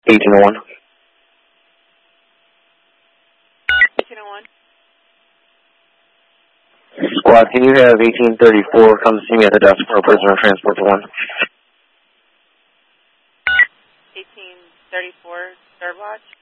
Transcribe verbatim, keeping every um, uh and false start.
eighteen oh one. eighteen oh one. Squad, can you have eighteen thirty-four come see me at the desk for a prisoner transport to one? eighteen thirty-four, third watch.